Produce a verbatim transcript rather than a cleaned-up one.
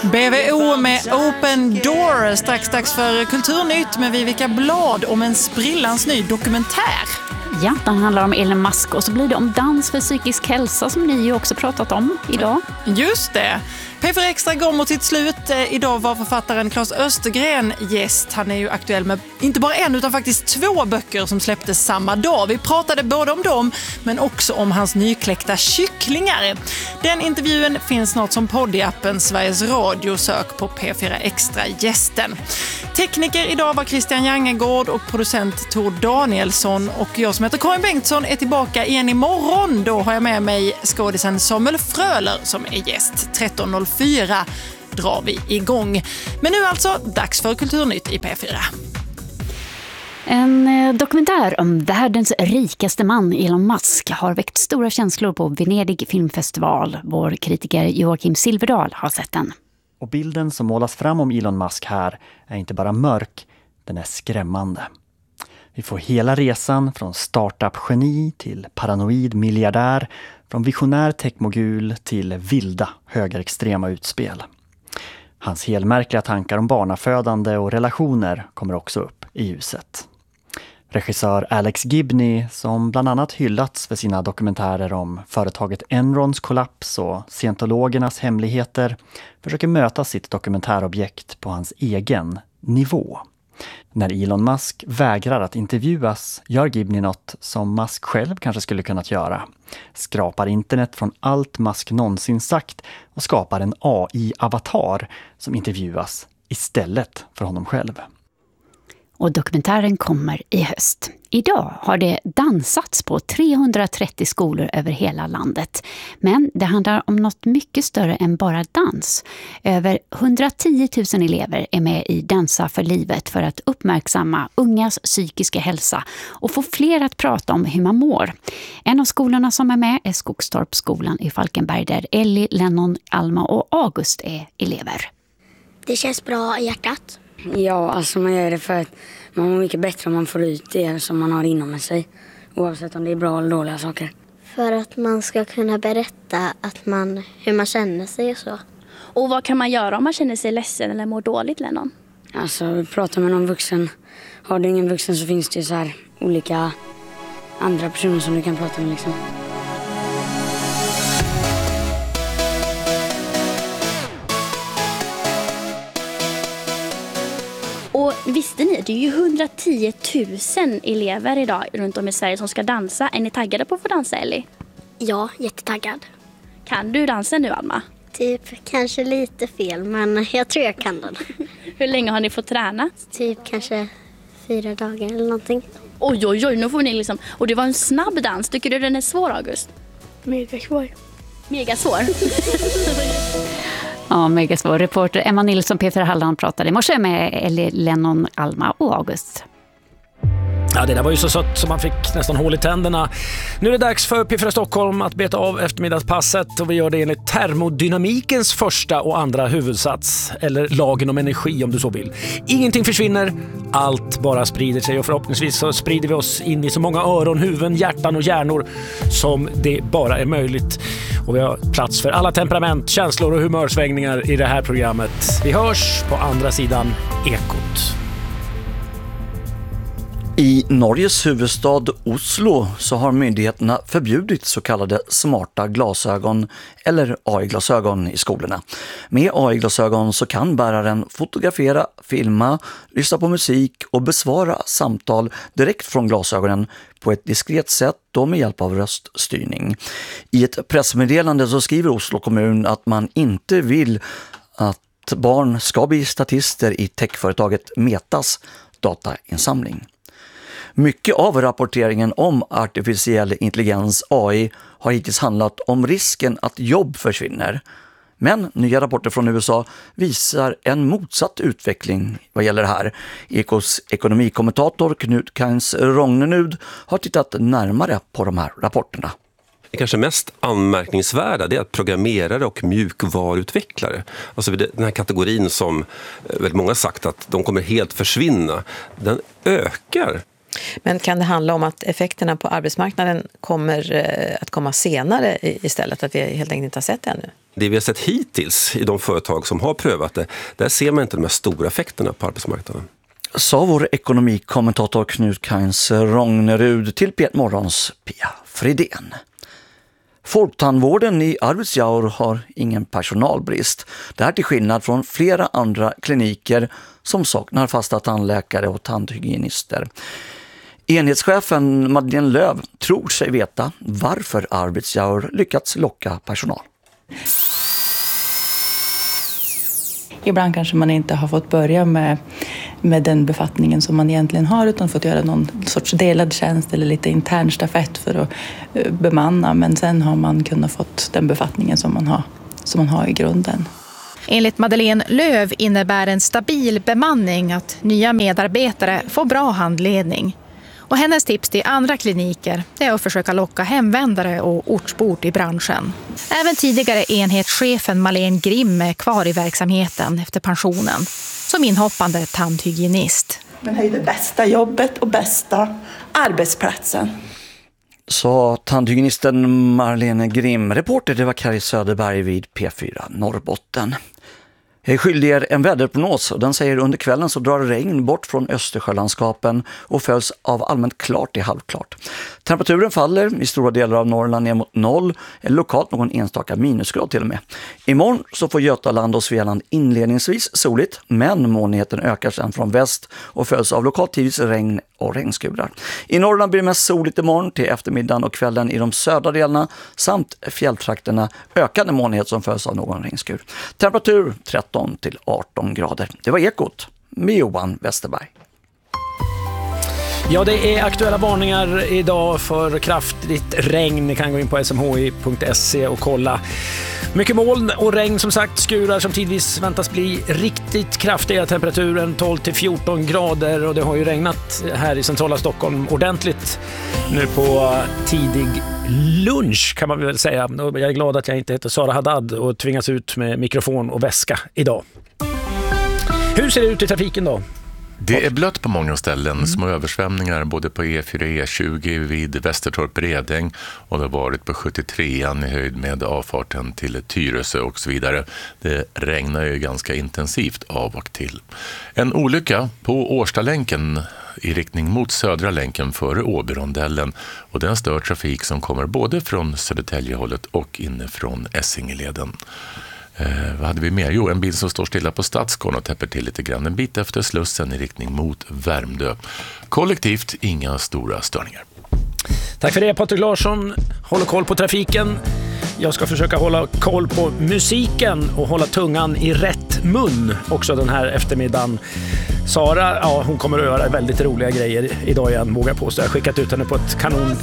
B V O med Open Door, strax dags för Kulturnytt med Vivica Blad om en sprillans ny dokumentär. Ja, den handlar om Elon Musk och så blir det om dans för psykisk hälsa som ni ju också pratat om idag. Just det. P fyra Extra går mot sitt slut. Idag var författaren Claes Östergren gäst. Han är ju aktuell med inte bara en utan faktiskt två böcker som släpptes samma dag. Vi pratade både om dem men också om hans nykläckta kycklingar. Den intervjun finns snart som podd i appen Sveriges Radio. Sök på P fyra Extra gästen. Tekniker idag var Christian Jangegård och producent Tor Danielsson, och jag som heter Karin Bengtsson är tillbaka igen imorgon. Då har jag med mig skådisen Samuel Fröler som är gäst. tretton noll fyra drar vi igång. Men nu alltså dags för Kulturnytt i P fyra. En dokumentär om världens rikaste man Elon Musk har väckt stora känslor på Venedig filmfestival. Vår kritiker Joakim Silverdal har sett den. Och bilden som målas fram om Elon Musk här är inte bara mörk, den är skrämmande. Vi får hela resan från startup-geni till paranoid miljardär, från visionär techmogul till vilda högerextrema utspel. Hans helmärkliga tankar om barnafödande och relationer kommer också upp i ljuset. Regissör Alex Gibney, som bland annat hyllats för sina dokumentärer om företaget Enrons kollaps och scientologernas hemligheter, försöker möta sitt dokumentärobjekt på hans egen nivå. När Elon Musk vägrar att intervjuas gör Gibney något som Musk själv kanske skulle kunnat göra. Skrapar internet från allt Musk någonsin sagt och skapar en A I-avatar som intervjuas istället för honom själv. Och dokumentären kommer i höst. Idag har det dansats på trehundratrettio skolor över hela landet. Men det handlar om något mycket större än bara dans. Över hundratio tusen elever är med i Dansa för livet för att uppmärksamma ungas psykiska hälsa och få fler att prata om hur man mår. En av skolorna som är med är Skogstorpsskolan i Falkenberg där Ellie, Lennon, Alma och August är elever. Det känns bra i hjärtat. Ja, alltså man gör det för att man mår mycket bättre om man får ut det som man har inom sig. Oavsett om det är bra eller dåliga saker. För att man ska kunna berätta att man, hur man känner sig och så. Och vad kan man göra om man känner sig ledsen eller mår dåligt, Lennon? Alltså prata med någon vuxen. Har du ingen vuxen så finns det så här olika andra personer som du kan prata med liksom. Och visste ni, det är ju hundratio tusen elever idag runt om i Sverige som ska dansa. Är ni taggade på att få dansa, Ellie? Ja, jättetaggad. Kan du dansa nu, Alma? Typ kanske lite fel, men jag tror jag kan den. Hur länge har ni fått träna? Typ kanske fyra dagar eller någonting. Oj, oj, oj, nu får ni liksom... Och det var en snabb dans. Tycker du den är svår, August? Megasvår. Megasvår? Ja, megasvår. Reporter Emma Nilsson, P fyra Halland, pratade i morse med Ellie, Lennon, Alma och August. Ja, det där var ju så sött som man fick nästan hål i tänderna. Nu är det dags för P fyra Stockholm att beta av eftermiddagspasset, och vi gör det enligt termodynamikens första och andra huvudsats, eller lagen om energi om du så vill. Ingenting försvinner, allt bara sprider sig, och förhoppningsvis så sprider vi oss in i så många öron, huvuden, hjärtan och hjärnor som det bara är möjligt. Och vi har plats för alla temperament, känslor och humörsvängningar i det här programmet. Vi hörs på andra sidan Ekot. I Norges huvudstad Oslo så har myndigheterna förbjudit så kallade smarta glasögon eller A I-glasögon i skolorna. Med A I-glasögon så kan bäraren fotografera, filma, lyssna på musik och besvara samtal direkt från glasögonen på ett diskret sätt och med hjälp av röststyrning. I ett pressmeddelande så skriver Oslo kommun att man inte vill att barn ska bli statister i techföretaget Metas datainsamling. Mycket av rapporteringen om artificiell intelligens A I har hittills handlat om risken att jobb försvinner. Men nya rapporter från U S A visar en motsatt utveckling vad gäller det här. Ekos ekonomikommentator Knut Kains Rognenud har tittat närmare på de här rapporterna. Det kanske mest anmärkningsvärda det är att programmerare och mjukvaruutvecklare, alltså den här kategorin som väldigt många sagt att de kommer helt försvinna, den ökar. Men kan det handla om att effekterna på arbetsmarknaden kommer att komma senare istället, att vi helt enkelt inte har sett det ännu? det vi har sett hittills i de företag som har prövat det, där ser man inte de här stora effekterna på arbetsmarknaden. Sa vår ekonomikommentator Knut Kains Rognerud till P ett Morgons Pia Fridén. Folktandvården i Arvidsjaur har ingen personalbrist. Det här till skillnad från flera andra kliniker som saknar fasta tandläkare och tandhygienister. Enhetschefen Madeleine Löv tror sig veta varför Arvidsjaur lyckats locka personal. Ibland kanske man inte har fått börja med, med den befattningen som man egentligen har, utan fått göra någon sorts delad tjänst eller lite intern stafett för att uh, bemanna. Men sen har man kunnat fått den befattningen som man har, som man har i grunden. Enligt Madeleine Löv innebär en stabil bemanning att nya medarbetare får bra handledning. Och hennes tips till andra kliniker är att försöka locka hemvändare och ortsbor i branschen. Även tidigare enhetschefen Malene Grimm är kvar i verksamheten efter pensionen som inhoppande tandhygienist. Men det är det bästa jobbet och bästa arbetsplatsen. Sa tandhygienisten Marlene Grimm. Reporter det var Kari Söderberg vid P fyra Norrbotten. Jag är skyldig er en väderprognos och den säger under kvällen så drar regn bort från Östersjölandskapen och följs av allmänt klart till halvklart. Temperaturen faller i stora delar av Norrland ner mot noll eller lokalt någon enstaka minusgrad till och med. Imorgon så får Götaland och Svealand inledningsvis soligt, men molnigheten ökar sedan från väst och följs av lokalt tidvis regn och regnskurar. I Norrland blir det mest soligt imorgon till eftermiddagen och kvällen i de södra delarna samt fjälltrakterna ökande molnighet som följs av någon regnskur. Temperatur tretton till arton grader. Det var Ekot med Johan Westerberg. Ja, det är aktuella varningar idag för kraftigt regn. Ni kan gå in på s m h i punkt s e och kolla. Mycket moln och regn som sagt, skurar som tidvis väntas bli riktigt kraftiga. Temperaturen tolv till fjorton grader och det har ju regnat här i centrala Stockholm ordentligt nu på tidig lunch kan man väl säga. Jag är glad att jag inte heter Sara Haddad och tvingas ut med mikrofon och väska idag. Hur ser det ut i trafiken då? Det är blött på många ställen, mm. små översvämningar både på E fyra och E tjugo vid Västertorp Redäng och det har varit på sjuttiotrean i höjd med avfarten till Tyresö och så vidare. Det regnar ju ganska intensivt av och till. En olycka på Årstalänken i riktning mot södra länken före Åbyrondellen och den stör trafik som kommer både från Södertäljehållet och inifrån Essingeleden. Eh, vad hade vi mer? Jo, en bil som står stilla på Stadsgården och täpper till lite grann en bit efter Slussen i riktning mot Värmdö. Kollektivt inga stora störningar. Tack för det Patrik Larsson. Håll koll på trafiken. Jag ska försöka hålla koll på musiken och hålla tungan i rätt mun också den här eftermiddagen. Sara, ja, hon kommer att göra väldigt roliga grejer idag igen, vågar påstå. Jag har skickat ut henne på ett kanon